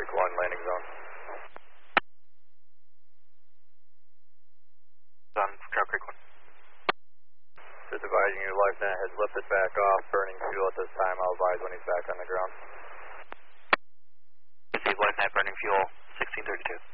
Creek 1, landing zone. On Trail Creek 1. Just advising you, LifeNet has lifted back off, burning fuel at this time. I'll advise when he's back on the ground. Receive LifeNet burning fuel, 1632.